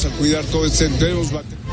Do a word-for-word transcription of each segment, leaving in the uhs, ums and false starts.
vamos a cuidar todo este tenemos.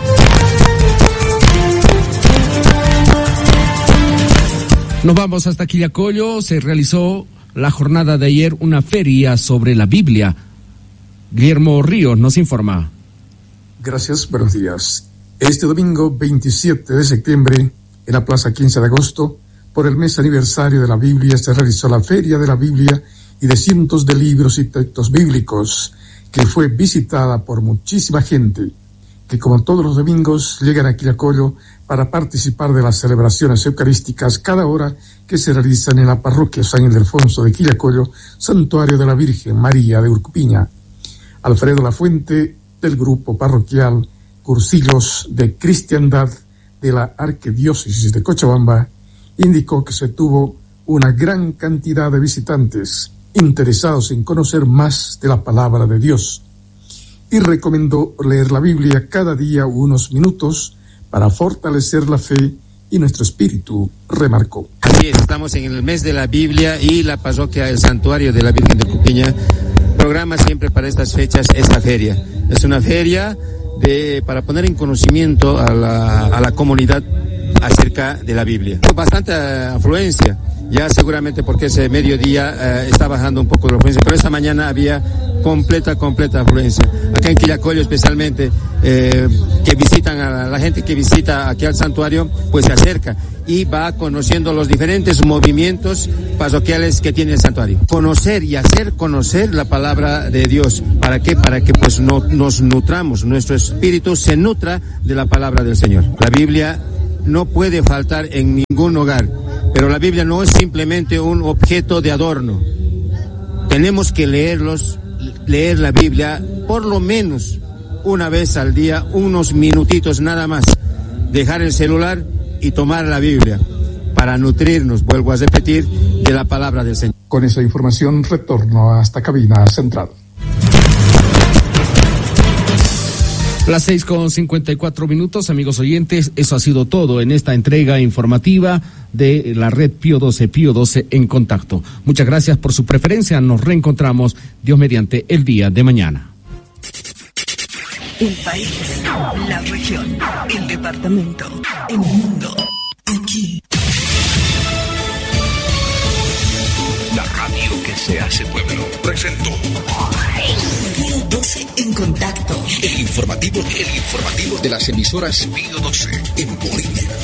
Nos vamos hasta Quillacollo. Se realizó la jornada de ayer una feria sobre la Biblia. Guillermo Ríos nos informa. Gracias, buenos días. Este domingo veintisiete de septiembre, en la Plaza quince de agosto, por el mes aniversario de la Biblia, se realizó la Feria de la Biblia y de cientos de libros y textos bíblicos, que fue visitada por muchísima gente, que como todos los domingos llegan a Quillacollo para participar de las celebraciones eucarísticas cada hora que se realizan en la parroquia San Ildefonso de Quillacollo, Santuario de la Virgen María de Urcupiña. Alfredo Lafuente, del grupo parroquial Cursillos de Cristiandad de la Arquidiócesis de Cochabamba, indicó que se tuvo una gran cantidad de visitantes interesados en conocer más de la palabra de Dios y recomendó leer la Biblia cada día unos minutos para fortalecer la fe y nuestro espíritu, remarcó. Así es, estamos en el mes de la Biblia y la parroquia El Santuario de la Virgen de Urcupiña programa siempre para estas fechas esta feria. Es una feria de para poner en conocimiento a la, a la comunidad acerca de la Biblia. Bastante afluencia, ya seguramente porque ese mediodía eh, está bajando un poco la afluencia, pero esta mañana había completa, completa afluencia. Acá en Quillacollo especialmente, eh, que visitan a la, la gente que visita aquí al santuario, pues se acerca y va conociendo los diferentes movimientos parroquiales que tiene el santuario. Conocer y hacer conocer la palabra de Dios. ¿Para qué? Para que pues no, nos nutramos, nuestro espíritu se nutra de la palabra del Señor. La Biblia no puede faltar en ningún hogar, pero la Biblia no es simplemente un objeto de adorno. Tenemos que leerlos, leer la Biblia por lo menos una vez al día, unos minutitos nada más. Dejar el celular y tomar la Biblia para nutrirnos, vuelvo a repetir, de la palabra del Señor. Con esa información retorno a esta cabina central. Las seis con cincuenta y cuatro minutos, amigos oyentes, eso ha sido todo en esta entrega informativa de la red Pío doce, Pío doce en contacto. Muchas gracias por su preferencia, nos reencontramos, Dios mediante, el día de mañana. El país, la región, el departamento, el mundo, aquí. La radio que se hace pueblo presentó Pío doce en contacto. El informativo, el informativo de las emisoras Pío doce en Bolivia.